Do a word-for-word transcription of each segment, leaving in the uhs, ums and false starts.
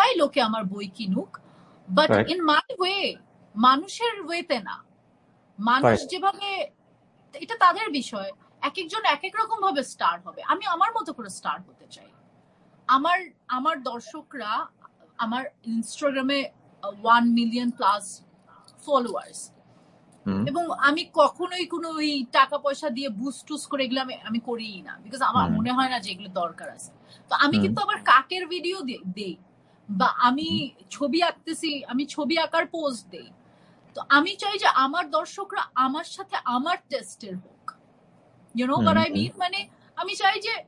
চাই লোকে আমার বই কিনুক, বাট ইন মাই ওয়ে, মানুষের ওয়েতে না। মানুষ যেভাবে, এটা তাদের বিষয়, এক একজন এক এক রকম ভাবে স্টার হবে। আমি আমার মতো করে স্টার হতে চাই। আমার আমার দর্শকরা, আমার ইনস্টাগ্রামে ওয়ান মিলিয়ন প্লাস ফলোয়ার্স, এবং আমি কখনোই কোনো ওই টাকা পয়সা দিয়ে বুস্ট টুস করে এগুলো আমি আমি করিই না, বিকজ আমার মনে হয় না যে এগুলো দরকার আছে। তো আমি কিন্তু আবার কাকের ভিডিও দেই, বা আমি ছবি আঁকতেছি, আমি ছবি আঁকার পোস্ট দেই। তো আমি চাই যে আমার দর্শকরা আমার সাথে আমার টেস্টের হোক, you know what I mean. মানে আমি চাই যে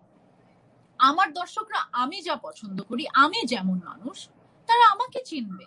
আমার দর্শকরা আমি যা পছন্দ করি, আমি যেমন মানুষ, তারা আমাকে চিনবে।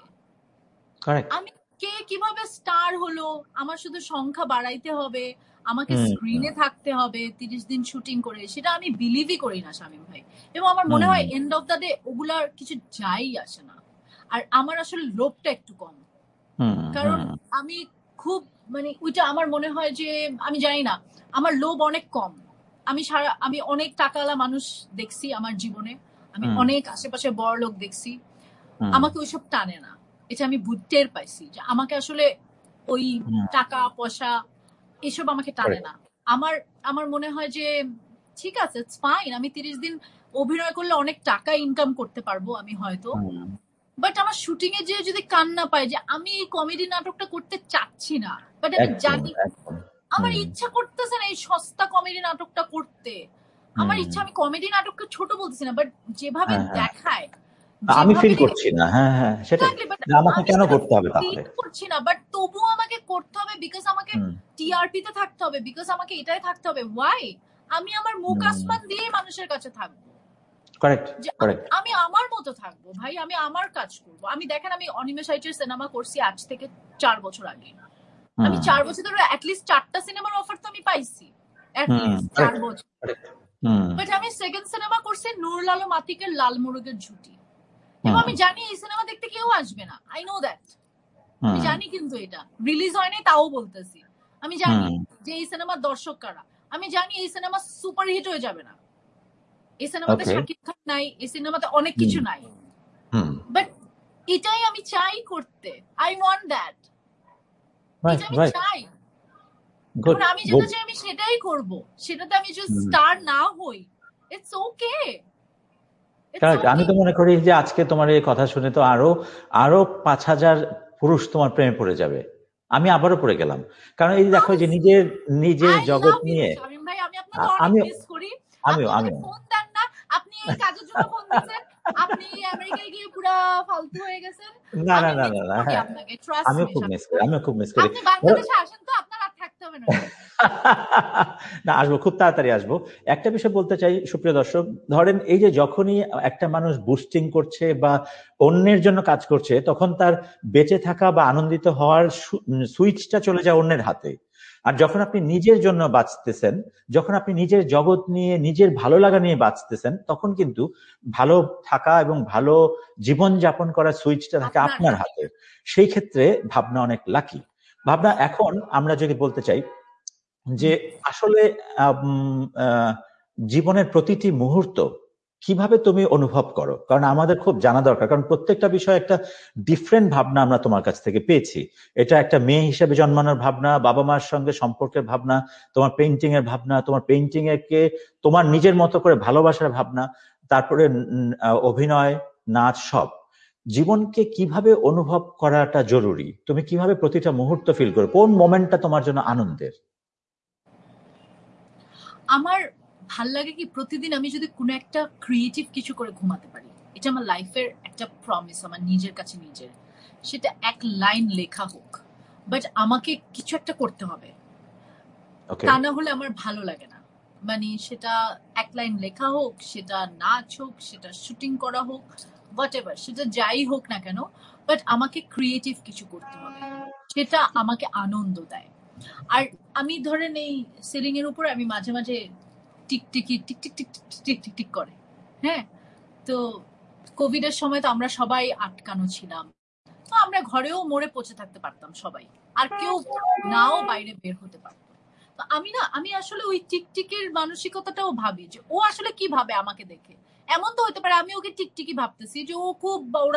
আমি কে কিভাবে স্টার হলো, আমার শুধু সংখ্যা বাড়াইতে হবে, আমাকে স্ক্রিনে থাকতে হবে তিরিশ দিন শুটিং করে, সেটা আমি বিলিভই করি না শামীম ভাই। এবং আমার মনে হয় এন্ড অফ দ্য ডে ওগুলার কিছু যাই আসে না। আর আমার আসলে লোভটা একটু কম, কারণ আমি খুব মানে ওইটা আমার মনে হয় যে, আমি জানি না, আমার লোভ অনেক কম। আমি সারা আমি অনেক টাকাওয়ালা মানুষ দেখছি আমার জীবনে, আমি অনেক আশেপাশে বড় লোক দেখছি, আমাকে ওইসব টানে না। এটা আমি বুঝতেই পাইছি যে আমাকে আসলে ওই টাকা পয়সা এসব আমাকে টানে না। আমার আমার মনে হয় যে ঠিক আছে, ইটস ফাইন, আমি তিরিশ দিন অভিনয় করলে অনেক টাকা ইনকাম করতে পারবো আমি হয়তো, বাট আমার শুটিং এ যে যদি কান্না পাই যে আমি এই কমেডি নাটকটা করতে চাচ্ছি না, বাট আমি জানি আমার ইচ্ছা করতেছে না এই সস্তা কমেডি নাটকটা করতে। আমার ইচ্ছা, আমি কমেডি নাটককে ছোট বলতেছি না, বাট যেভাবে দেখায় আমি ফিল করছি না, হ্যাঁ হ্যাঁ সেটা আমাকে কেন করতে হবে, তাহলে করছি না, বাট তবুও আমাকে করতে হবে, বিকজ আমাকে টিআরপি তে থাকতে হবে, বিকজ আমাকে এটাই থাকতে হবে। ওয়াই? আমি আমার মুখ আসমান দিয়ে মানুষের কাছে থাকবো। Correct correct. আমি আমার মতো থাকবো ভাই, আমি আমার কাজ করবো। আমি দেখেন, আমি অনিমেষ আইচের সিনেমা করছি আজ থেকে চার বছর আগে। আমি চার বছর ধরে অ্যাটলিস্ট চারটা সিনেমার অফার তো আমি পাইছি, অ্যাটলিস্ট চার বছর। বাট আমি সেকেন্ড সিনেমা করছি নুরুল আলম আতিকের লাল মোরগের ঝুঁটি, এবং আমি জানি এই সিনেমা দেখতে কেউ আসবে না, আই নো দ্যাট, আমি জানি, কিন্তু এটা রিলিজ হয়নি তাও বলতেছি। আমি জানি যে এই সিনেমার দর্শক কারা, আমি জানি এই সিনেমা সুপার হিট হয়ে যাবে না, এই সিনেমাতে শাকিব খান নাই, এই সিনেমাতে অনেক কিছু নাই, বাট এটাই আমি চাই করতে। আই ওয়ান্ট দ্যাট, এটা আমি চাই। এখন আমি যেটা চাই আমি সেটাই করব, সেটাতে আমি যদি স্টার না হই, ইটস ওকে। আমি তো মনে করি যে আজকে তোমার এই কথা শুনে তো আরো আরো পাঁচ হাজার পুরুষ তোমার প্রেমে পড়ে যাবে। আমি আবারও পড়ে গেলাম, কারণ এই দেখো যে নিজের নিজের জগৎ নিয়ে আমি আমিও আমিও ফোন দেন না, আপনি এই কাজের জন্য ফোন দিয়েছেন, আপনি আমেরিকায় গিয়ে পুরো ফালতু হয়ে গেছেন। না না না না হ্যাঁ, আমিও খুব মিস করি, আমিও খুব মিস করি। আপনি বাংলাদেশে আসেন তো, আপনার আর থাকতে হবে না। না, আসবো, খুব তাড়াতাড়ি আসবো। একটা বিষয় বলতে চাই সুপ্রিয় দর্শক, ধরেন এই যে যখনই একটা মানুষ বুস্টিং করছে বা অন্যের জন্য কাজ করছে, তখন তার বেঁচে থাকা বা আনন্দিত হওয়ার সুইচটা চলে যায় অন্যের হাতে। আর যখন আপনি নিজের জন্য বাঁচতেছেন, যখন আপনি নিজের জগৎ নিয়ে নিজের ভালো লাগা নিয়ে বাঁচতেছেন, তখন কিন্তু ভালো থাকা এবং ভালো জীবন যাপন করার সুইচটা থাকে আপনার হাতে। সেই ক্ষেত্রে ভাবনা অনেক লাকি। ভাবনা, এখন আমরা যদি বলতে চাই যে আসলে জীবনের প্রতিটি মুহূর্ত কিভাবে তুমি অনুভব করো, কারণ আমাদের খুব জানা দরকার, কারণ প্রত্যেকটা বিষয় একটা ডিফারেন্ট ভাবনা আমরা তোমার কাছ থেকে পেয়েছি। এটা একটা মেয়ে হিসেবে জন্মানোর ভাবনা, বাবা মার সঙ্গে সম্পর্কের ভাবনা, তোমার পেইন্টিং এর ভাবনা, তোমার পেইন্টিং এরকে তোমার নিজের মতো করে ভালোবাসার ভাবনা, তারপরে অভিনয়, নাচ, সব। জীবনকে কিভাবে অনুভব করাটা জরুরি, তুমি কিভাবে প্রতিটা মুহূর্ত ফিল করো, কোন মোমেন্টটা তোমার জন্য আনন্দের? আমার ভাল লাগে কি, প্রতিদিন আমি যদি কোনো একটা ক্রিয়েটিভ কিছু করে ঘুমাতে পারি, এটা আমার লাইফের একটা প্রমিস আমার নিজের কাছে নিজের। সেটা এক লাইন লেখা হোক, বাট আমাকে কিছু একটা করতে হবে, তা না হলে আমার ভালো লাগে না। মানে সেটা এক লাইন লেখা হোক, সেটা নাচ হোক, সেটা শুটিং করা হোক, হোয়াট এভার, সেটা যাই হোক না কেন, বাট আমাকে ক্রিয়েটিভ কিছু করতে হবে, সেটা আমাকে আনন্দ দেয়। আর আমি ধরেন এই সিলিং এর উপর আমি মাঝে মাঝে টিকটিকি tick tick tick tick tick tick করে, হ্যাঁ। তো কোভিড এর সময় তো আমরা সবাই আটকানো ছিলাম, তো আমরা ঘরেও মরে পচে থাকতে পারতাম সবাই, আর কেউ নাও বাইরে বের হতে পারতো। তো আমি না আমি আসলে ওই টিকটিকির মানসিকতাটাও ভাবি যে ও আসলে কি ভাবে আমাকে দেখে। এমন তো হতে পারে আমি ওকে টিকটিকি ভাবতেছি যে ও খুব